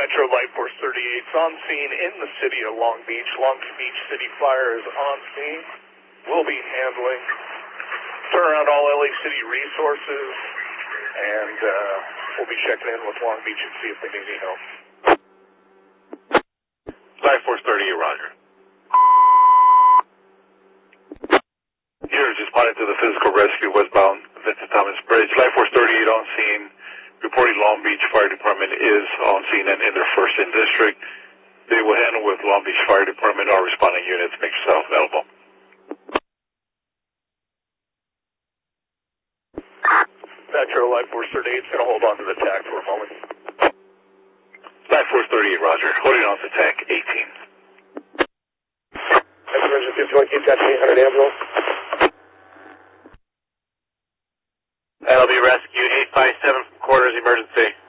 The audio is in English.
Metro Light Force 38 is on scene in the city of Long Beach. Long Beach City Fire is on scene. We'll be handling turnaround all LA City resources, and we'll be checking in with Long Beach and see if they need any help. Light Force 38, roger. Here, responding to the physical rescue westbound Vincent Thomas Bridge. Light Force 38 on scene. Reporting Long Beach Fire Department is on scene and in their first in district. They will handle with Long Beach Fire Department or responding units. Make yourself available. Metro Light Force 38 is going to hold on to the TAC for a moment. Light Force 38, roger. Holding on to TAC 18. Emergency 51, keep catching 800 ambulance. That'll be rescue 857 from quarters emergency.